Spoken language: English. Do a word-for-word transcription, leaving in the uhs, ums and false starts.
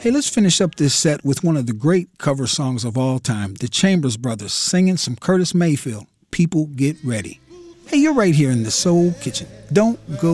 Hey, let's finish up this set with one of the great cover songs of all time, the Chambers Brothers singing some Curtis Mayfield, People Get Ready. Hey, you're right here in the Soul Kitchen. Don't go